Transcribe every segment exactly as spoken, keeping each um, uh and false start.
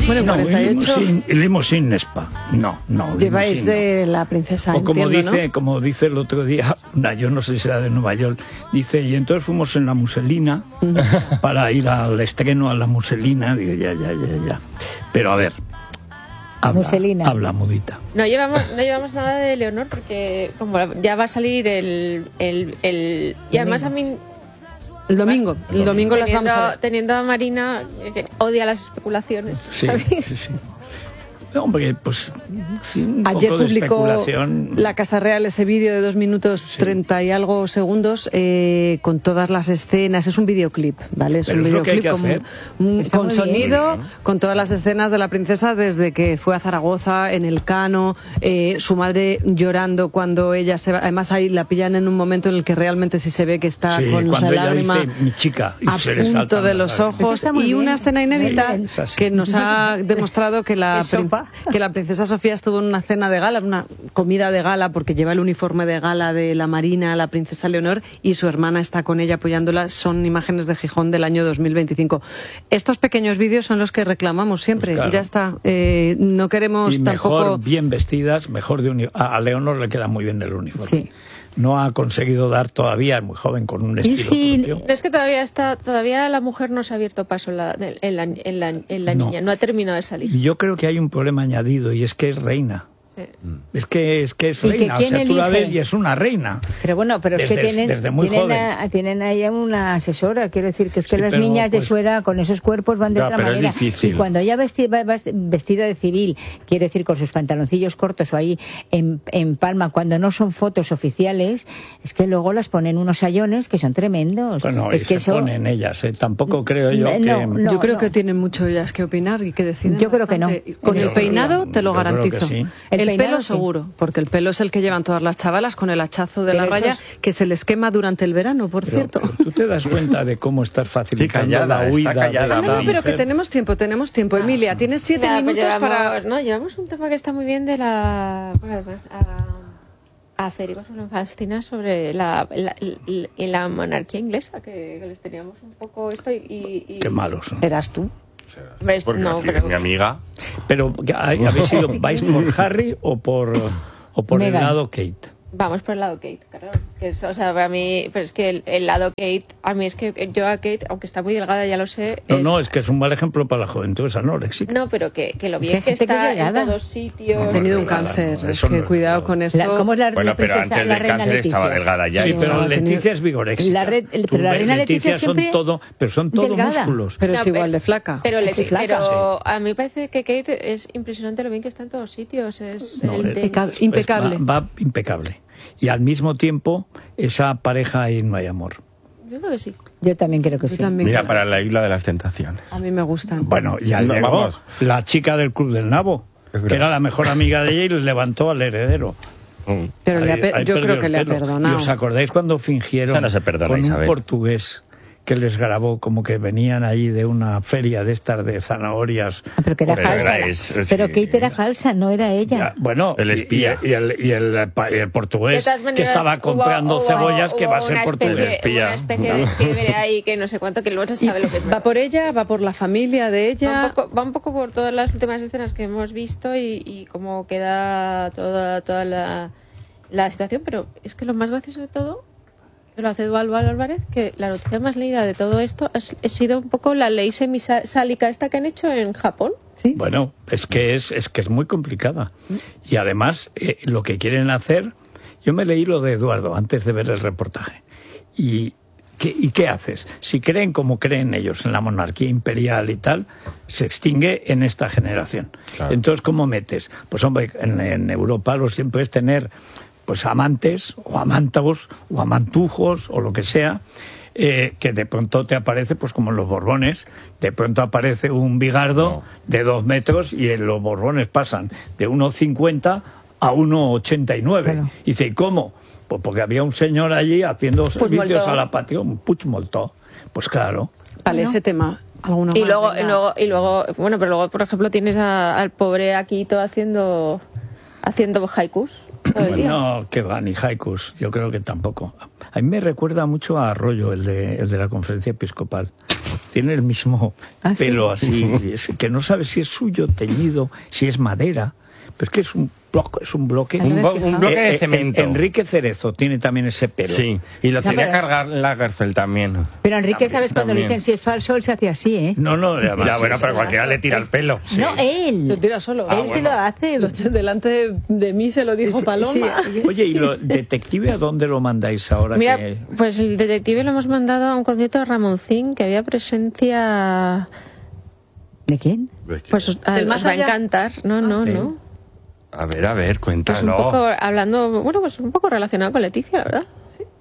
Bueno, no, cuarenta y ocho. Limousine Spa. No, no. Lleváis de la princesa, o como entiendo, dice, ¿no? como dice el otro día, una, yo no sé si era de Nueva York, dice, y entonces fuimos en la Muselina para ir al estreno a la Muselina. Digo, ya, ya, ya, ya. Pero a ver, habla, Muselina. habla mudita. No llevamos, no llevamos nada de Leonor porque como ya va a salir el... el, el y además a mí... El domingo, el domingo las teniendo, vamos a ver. Teniendo a Marina, que odia las especulaciones, Sí, ¿sabéis? sí, sí. Hombre, pues sí, un Ayer poco de publicó especulación. la Casa Real ese vídeo de dos minutos Sí. treinta y algo segundos eh, con todas las escenas. Es un videoclip, ¿vale? Es Pero un es lo que hay videoclip que con, hacer. un- Está con muy bien. sonido, Muy bien. con todas las escenas de la princesa desde que fue a Zaragoza, en el Cano, eh, su madre llorando cuando ella se va. Además ahí la pillan en un momento en el que realmente sí se ve que está Sí, con cuando la ella lágrima dice, "Mi chica", y a se le punto saltan de las los lágrimas. Eso ojos, está muy y bien. una escena inédita Muy bien. Es así. que nos ha demostrado que la, ¿Qué sopa? prin- que la princesa Sofía estuvo en una cena de gala, una comida de gala, porque lleva el uniforme de gala de la Marina, la princesa Leonor, y su hermana está con ella apoyándola. Son imágenes de Gijón del año dos mil veinticinco. Estos pequeños vídeos son los que reclamamos siempre. Pues claro. Ya está. Eh, no queremos Y mejor tampoco... bien vestidas, mejor de uni- a a Leonor le queda muy bien el uniforme. Sí. No ha conseguido dar todavía, es muy joven, con un estilo si- propio. Es que todavía está, todavía la mujer no se ha abierto paso en la, en la, en la, en la No. niña, no ha terminado de salir. Y yo creo que hay un problema añadido, y es que es reina. Eh, Es que es, que es ¿Y que reina, o quién sea, tú la elige? ves y es una reina. Pero bueno, pero es que Desde- tienen, desde muy tienen, joven. a, tienen a ella una asesora. Quiero decir que es que Sí, las pero, niñas de pues- su edad con esos cuerpos van de Ya, otra pero es manera. difícil. Y cuando ella vesti- va va vestida de civil, quiero decir con sus pantaloncillos cortos o ahí en, en palma, cuando no son fotos oficiales, es que luego las ponen unos sayones que son tremendos. Bueno, es y que se eso, ponen ellas, ¿eh? Tampoco creo yo No, que... no. Yo creo no. que tienen mucho ellas que opinar y que deciden. Yo creo que no. bastante. Con Yo el peinado te lo yo creo que garantizo. sí. El El, peinado pelo sí. seguro, porque el pelo es el que llevan todas las chavalas con el hachazo de Pero la raya esos- que se les quema durante el verano, por Pero, cierto. pero tú te das cuenta de cómo estás facilitando Sí, callada, la está huida callada. de Ah, esta no, pero que mujer. tenemos tiempo, tenemos tiempo. Emilia, tienes siete nada, pues minutos llevamos, para... no, llevamos un tema que está muy bien de la... Bueno, además, a, a Federico se le fascina sobre la, la, la, la monarquía inglesa, que, que les teníamos un poco esto y... y, y- Qué malos son. Serás tú. Hombre, Porque no, aquí, pero- mi amiga. Pero, ¿habéis ido, vais por Harry o por, o por el Meghan. lado Kate? Vamos por el lado Kate, claro. Que es, o sea, para mí, pero es que el, el lado Kate, a mí es que yo a Kate, aunque está muy delgada, ya lo sé. No, es- no, es que es un mal ejemplo para la juventud, es anoréxica. No, pero que, que lo Es bien que que, hay gente que está es delgada. en todos sitios. No, Ha tenido un delgada, cáncer. no, Es eso que no es cuidado delgado. con esto. La- ¿cómo es la, Bueno, la pero princesa- antes la del reina cáncer Leticia? estaba delgada ya. Sí, y pero todo. Leticia es vigoréxica. La red- el- Tú pero la ves, reina Leticia son siempre todo, pero son todo delgada. músculos. Pero No, es igual de flaca. Pero, Es le, muy flaca. pero a mí me parece que Kate es impresionante lo bien que está en todos sitios. Es No, el es- de- Impeca- impecable. Va, va impecable. Y al mismo tiempo, esa pareja ahí no hay amor. Yo creo que sí. Yo también creo que Yo sí. también Mira, creo. para la isla de las tentaciones. A mí me gustan. Bueno, ya No, llegó vamos. la chica del Club del Nabo, Es verdad. que era la mejor amiga de ella y le levantó al heredero. Mm. Pero le ha Ahí- pe- ahí yo perdió creo que el le ha pelo. perdonado. ¿Y os acordáis cuando fingieron Eso no se perdona, con un Isabel. portugués que les grabó como que venían allí de una feria de estas de zanahorias? Ah, pero que era Pero falsa. era- es- pero sí. Kate era falsa, no era ella. Ya, bueno, El y- espía. Y, y el, y el, pa- el De portugués todas que maneras, estaba hubo- comprando hubo- cebollas que hubo va a ser una portugués. especie, Espía. una especie de fiebre ahí que no sé cuánto, que luego se Y sabe lo que es. va por ella, va por la familia de Va ella. un, poco, va un poco por todas las últimas escenas que hemos visto y, y cómo queda toda, toda la, la situación, pero es que lo más gracioso de todo, que lo hace Eduardo Álvarez, que la noticia más leída de todo esto ha, ha sido un poco la ley semisálica esta que han hecho en Japón. ¿Sí? Bueno, es que es, es que es muy complicada. Y además, eh, lo que quieren hacer... Yo me leí lo de Eduardo antes de ver el reportaje. Y... ¿Qué, ¿Y qué haces? Si creen como creen ellos en la monarquía imperial y tal, se extingue en esta generación. Claro. Entonces, ¿cómo metes? Pues hombre, en, en Europa lo siempre es tener pues amantes o amántabos o amantujos o lo que sea, eh, que de pronto te aparece, pues como en los Borbones, de pronto aparece un bigardo No. de dos metros y en los Borbones pasan de uno cincuenta a uno ochenta y nueve. Claro. Y dice, ¿y cómo? Pues porque había un señor allí haciendo servicios moltó. a la patio, un puig moltó. Pues claro. Vale, Bueno. ese tema. ¿Alguno Y más? luego, Venga. y luego, y luego, bueno, pero luego, por ejemplo, tienes a- al pobre Akito haciendo, haciendo haikus todo el día. No, que va, ni haikus, yo creo que tampoco. A mí me recuerda mucho a Arroyo, el de, el de la conferencia episcopal. tiene el mismo ¿Ah, sí? pelo así, es que no sabes si es suyo, teñido, si es madera, pero es que es un bloque, es un bloque. Un bo- un bloque de Eh, eh, cemento. Enrique Cerezo tiene también ese pelo. Sí, y lo Ya, tenía pero- cargar Lagerfeld también. Pero Enrique, También, ¿sabes cuando le también. dicen si es falso? Él se hace así, ¿eh? No, no, además, Ya, bueno, es- pero cualquiera le tira el pelo. Sí. No, él. Se tira solo. Ah, él se bueno. lo hace. Lo- delante de, de mí se lo dijo Sí, Paloma. sí. Oye, ¿y lo detective a dónde lo mandáis ahora? Mira, que... pues el detective lo hemos mandado a un concierto de Ramoncín, que había presencia... ¿De quién? Pues a, ¿Del os más va a allá? encantar. No, no, Ah, sí. no. A ver, a ver, Pues cuéntanos. un poco hablando, bueno, pues un poco relacionado con Leticia, la verdad.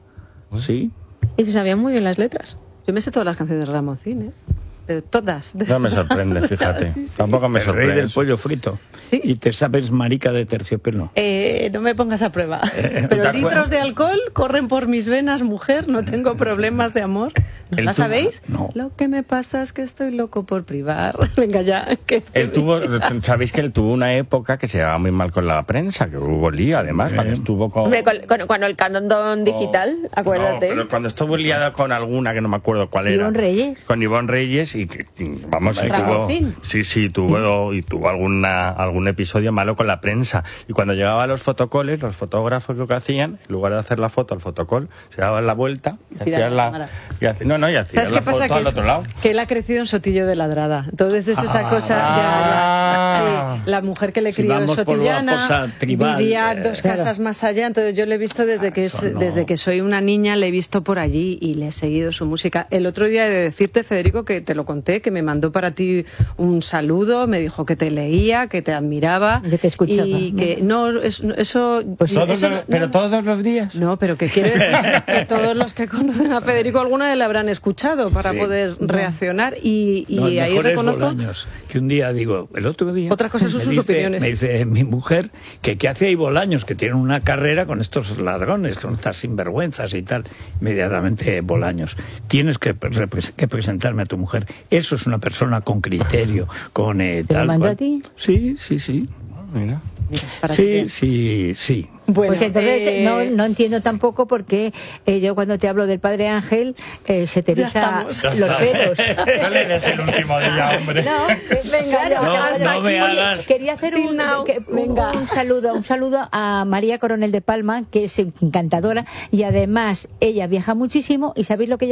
Sí. Y se sabían muy bien las letras. Yo me sé todas las canciones de Ramoncín, ¿eh? Pero todas. No me sorprende, fíjate. Tampoco me El rey sorprende. del pollo frito. Sí. Y te sabes marica de terciopelo. Eh, no me pongas a prueba. ¿te Pero acuerdas? litros de alcohol corren por mis venas, mujer. No tengo problemas de amor. ¿No Él la tuvo- sabéis? no. Lo que me pasa es que estoy loco por privar. Venga ya. Que es que- Él tuvo, sabéis que él tuvo una época que se llevaba muy mal con la prensa, que hubo lío además, cuando estuvo con... Hombre, con, con- cuando el canon digital, acuérdate. No, pero cuando estuvo liado con alguna que no me acuerdo cuál era. Ivonne Reyes. Con Ivonne Reyes y, que- y vamos, y tuvo, Ramoncín. sí, sí, tuvo y tuvo alguna algún episodio malo con la prensa. Y cuando llegaba a los fotocoles, los fotógrafos lo que hacían, en lugar de hacer la foto al fotocol, se daban la vuelta y Tirar hacían la la, cámara. y hacían- no, no, y hacían ¿Sabes la qué pasa? foto Que, al es- otro lado. que él ha crecido en Sotillo de Ladrada. Entonces es esa Ah. cosa, ya, Ah. ya. Sí, la mujer que le Si crió en vamos por la Sotillana cosa tribal, vivía eh, dos claro. casas más allá. Entonces yo le he visto desde que, es- eso no. desde que soy una niña, le he visto por allí y le he seguido su música. El otro día he de decirte, Federico, que te lo conté, que me mandó para ti un saludo, me dijo que te leía, que te admiraba. Que te escuchaba. Y que no, es- eso... Pues Todos eso los- no- pero no- todos los días. no, pero que quiere decir que todos los que conocen a Federico alguna vez le habrán escuchado para Sí. poder reaccionar y, y No, el ahí mejor es reconozco... Bolaños, que un día digo, el otro día... Otra cosa son me sus dice- opiniones. Me dice mi mujer que qué hace ahí Bolaños, que tiene una carrera con estos ladrones, con estas sinvergüenzas y tal. Inmediatamente Bolaños, tienes que, repre- que presentarme a tu mujer. Eso es una persona con criterio, con eh, ¿Te lo tal mandó cual. a ti? Sí, sí, sí. Mira. Para Sí, que- sí, sí. Bueno, Pues entonces eh, no, no entiendo tampoco por qué eh, yo cuando te hablo del Padre Ángel eh, se te Ya eriza estamos. los pelos. No le des el último día, hombre. No, que- Venga, claro, ya, o sea, hasta cuando- no me oye, hagas- quería hacer un, Till now. que- un- Venga. un saludo, un saludo a María Coronel de Palma, que es encantadora y además ella viaja muchísimo y sabéis lo que ella